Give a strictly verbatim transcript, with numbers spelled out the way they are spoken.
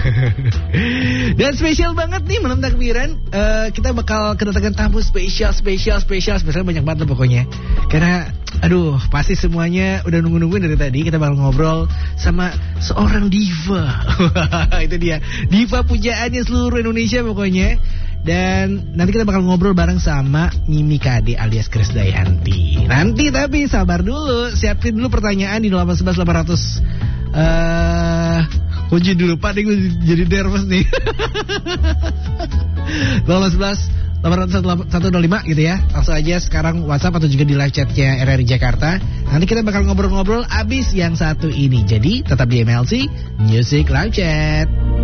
Dan spesial banget nih malam takbiran, uh, kita bakal kedatangan tamu spesial, spesial, spesial, spesial banyak banget lah pokoknya. Karena, aduh, pasti semuanya udah nunggu-nungguin dari tadi. Kita bakal ngobrol sama seorang diva. Itu dia, diva pujaannya seluruh Indonesia pokoknya. Dan nanti kita bakal ngobrol bareng sama Mimi Kade alias Krisdayanti. Nanti tapi sabar dulu, siapin dulu pertanyaan di nol delapan satu satu delapan nol nol. Eh, kunci dulu Pak, gue jadi nervous nih. nol delapan satu delapan nol satu nol lima gitu ya. Langsung aja sekarang WhatsApp atau juga di live chatnya R R I Jakarta. Nanti kita bakal ngobrol-ngobrol abis yang satu ini. Jadi tetap di M L C Music Live Chat.